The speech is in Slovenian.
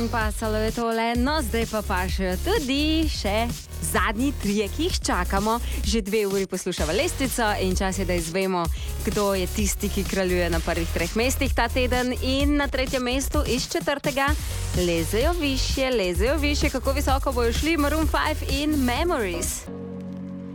pasalo je tole, no zdaj pa pašejo tudi še zadnji trije, ki jih čakamo. Že 2 uri poslušava lestvico in čas je, da izvemo, kdo je tisti, ki kraljuje na prvih 3 mestih ta teden. In na 3. mestu iz 4. lezejo višje, kako visoko bojo šli Maroon 5 in Memories.